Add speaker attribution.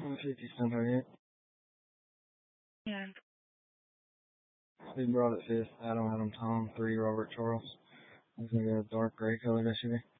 Speaker 1: 150 1038.
Speaker 2: Yeah.
Speaker 1: Speed brought it fifth. Adam Tom 3 Robert Charles. It's gonna go dark gray colored SUV.